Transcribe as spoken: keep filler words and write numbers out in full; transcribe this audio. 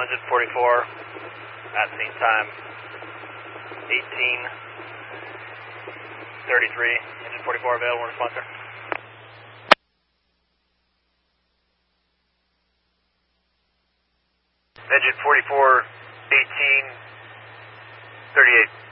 engine forty-four, at scene time eighteen thirty-three, engine forty-four available, response, sir. Engine forty-four, eighteen thirty-eight.